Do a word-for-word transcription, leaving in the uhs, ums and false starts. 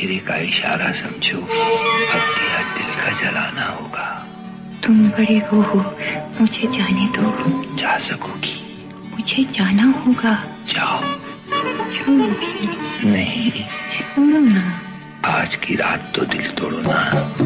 मेरे का इशारा समझो, अब तेरा दिल का जलाना होगा। तुम बड़े वो हो, मुझे जाने दो। जा सकोगी? मुझे जाना होगा। जाओ। छोड़ो भी नहीं। छोड़ो ना। आज की रात तो दिल तोड़ो ना।